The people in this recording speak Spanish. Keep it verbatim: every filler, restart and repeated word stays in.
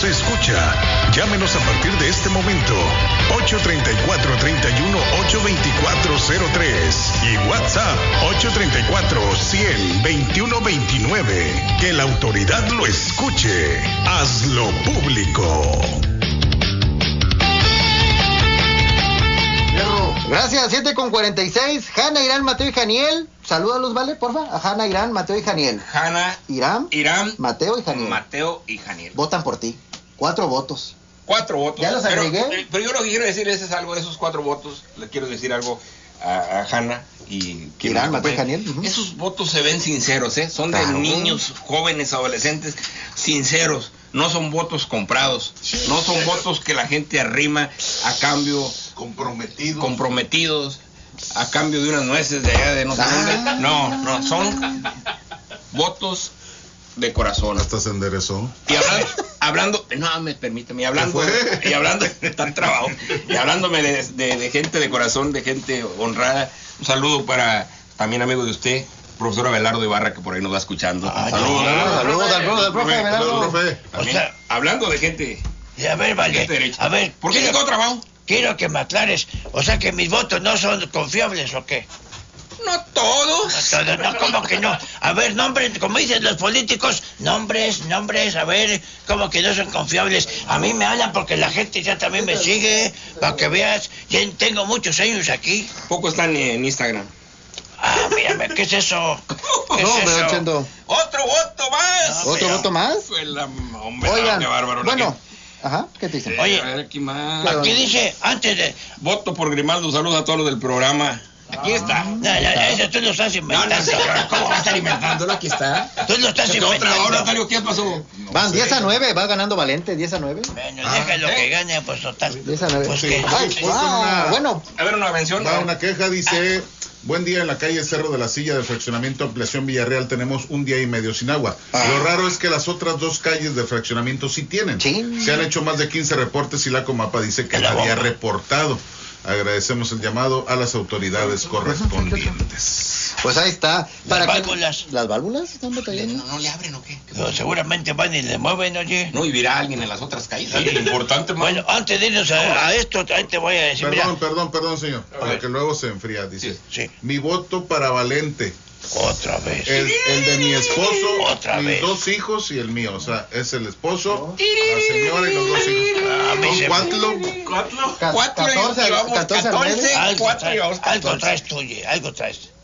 nos escucha. Llámenos a partir de este momento. ocho tres cuatro, tres uno, ocho dos cuatro cero tres y WhatsApp ocho tres cuatro, cien, veintiuno veintinueve. Que la autoridad lo escuche. Hazlo público. Gracias, siete con cuarenta y seis. Hanna, Irán, Mateo y Janiel. Salúdalos, ¿vale? Porfa. A Hanna, Irán, Mateo y Janiel. Hanna, Irán, Irán, Mateo y Janiel. Mateo y Janiel. Votan por ti. Cuatro votos. Cuatro votos. ¿Ya los pero, agregué? pero yo lo que quiero decir es, es algo de esos cuatro votos. Le quiero decir algo a, a Hanna y Irán, Mateo y Janiel. Uh-huh. Esos votos se ven sinceros, ¿eh? Son claro. de niños, jóvenes, adolescentes, sinceros. No son votos comprados. No son votos que la gente arrima a cambio. Comprometidos. Comprometidos. A cambio de unas nueces de allá de no sé dónde. No, no, son votos de corazón. Hasta se enderezó. Y hablando, hablando no, me permíteme, y hablando, y hablando, tan trabajo, y hablándome de, de, de gente de corazón, de gente honrada, un saludo para también amigo de usted, profesor Abelardo Ibarra, que por ahí nos va escuchando. Ah, saludos, saludos al profe, al profe Abelardo. O sea, hablando de gente. Y a ver, vale, a ver, ¿por qué llegó trabajo? Quiero que me aclares, o sea que mis votos no son confiables o qué. No todos. No todos, no, como que no. A ver, nombres, como dicen los políticos, nombres, nombres, a ver, como que no son confiables. A mí me hablan porque la gente ya también me sigue, para que veas, ya tengo muchos años aquí. Poco están en Instagram. Ah, mírame, ¿qué es eso? ¿Qué no, es me eso? echando. Otro voto más. ¿Otro pero, voto más? Pues la, hombre, Oigan, qué bárbaro. bueno, ajá, ¿qué te dicen? Oye, a ver, aquí más. Aquí dice, antes de... Voto por Grimaldo, saludos a todos los del programa. Aquí está. No, no, eso tú lo estás inventando. No, no, ¿cómo va a estar inventándolo? Aquí está. Tú lo estás Otra inventando. hora, Natalia, ¿qué pasó? No Van sé. diez a nueve, va ganando Valente, diez a nueve. Bueno, déjalo ¿eh? que gane, pues total. diez a nueve. Pues Sí. que... Ay, Pues con ah, una- bueno, A ver, una mención. Va ¿no? una queja, dice: buen día, en la calle Cerro de la Silla del fraccionamiento Ampliación Villarreal tenemos un día y medio sin agua. Ah. Lo raro es que las otras dos calles del fraccionamiento sí tienen. Sí. Se han hecho más de quince reportes y la Comapa dice que En la nadie ha bomba. reportado. Agradecemos el llamado a las autoridades correspondientes. pues ahí está. Las que- válvulas. ¿Las válvulas están batallando? ¿No, ¿No le abren o qué? Pero seguramente van y le mueven, oye. No, y verá a alguien en las otras calles. Algo importante, mano. Bueno, antes de irnos a, a esto, ahí te voy a decir, Perdón, mira. perdón, perdón, señor. ver. Para que luego se enfría. Dice: Sí. mi voto para Valente. Otra vez. El, el de mi esposo, Otra mis vez. dos hijos y el mío. O sea, es el esposo, la señora y los dos hijos. Ah, me Son se- cuatro. Cuatro, Ca- cuatro, catorce, llevamos catorce, catorce, Algo, cuatro, traes, llevamos algo catorce. traes tú, oye, algo traes.